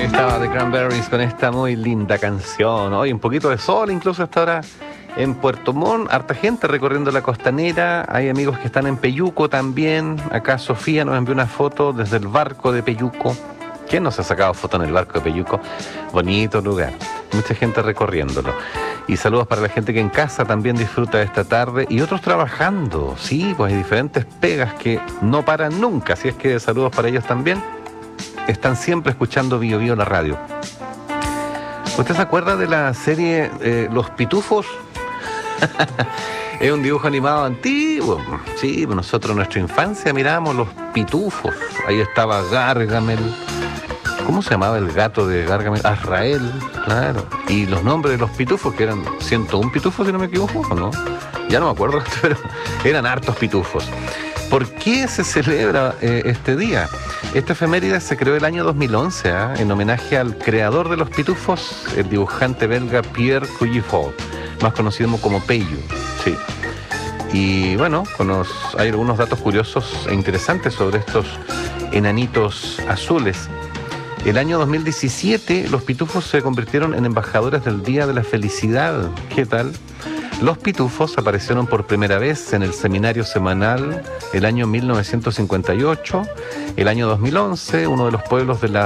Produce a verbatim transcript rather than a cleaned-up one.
Ahí estaba The Cranberries con esta muy linda canción. Hoy un poquito de sol, incluso hasta ahora en Puerto Montt. Harta gente recorriendo la costanera. Hay amigos que están en Peyuco también. Acá Sofía nos envió una foto desde el barco de Peyuco. ¿Quién nos ha sacado foto en el barco de Peyuco? Bonito lugar. Mucha gente recorriéndolo. Y saludos para la gente que en casa también disfruta de esta tarde y otros trabajando. Sí, pues hay diferentes pegas que no paran nunca. Así es que saludos para ellos también. Están siempre escuchando Bio Bio la radio. ¿Usted se acuerda de la serie eh, Los Pitufos? Es un dibujo animado antiguo. Sí, nosotros en nuestra infancia mirábamos Los Pitufos. Ahí estaba Gargamel. ¿Cómo se llamaba el gato de Gargamel? Azrael, claro. Y los nombres de los pitufos, que eran ciento uno pitufos, si no me equivoco, ¿o no? Ya no me acuerdo, pero eran hartos pitufos. ¿Por qué se celebra eh, este día? Esta efeméride se creó el año dos mil once, ¿eh? En homenaje al creador de los pitufos, el dibujante belga Pierre Cullifort, más conocido como Peyu. Sí. Y bueno, conos, hay algunos datos curiosos e interesantes sobre estos enanitos azules. El año dos mil diecisiete, los pitufos se convirtieron en embajadores del Día de la Felicidad. ¿Qué tal? Los pitufos aparecieron por primera vez en el seminario semanal el año mil novecientos cincuenta y ocho. El año dos mil once, uno de los pueblos de la